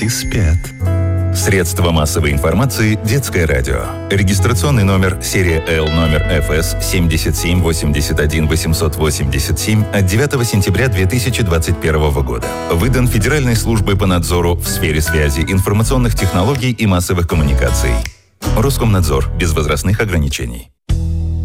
Дети спят. Средства массовой информации «Детское радио». Регистрационный номер серия Л номер ФС 7781887 от 9 сентября 2021 года. Выдан Федеральной службой по надзору в сфере связи, информационных технологий и массовых коммуникаций. Роскомнадзор. Без возрастных ограничений.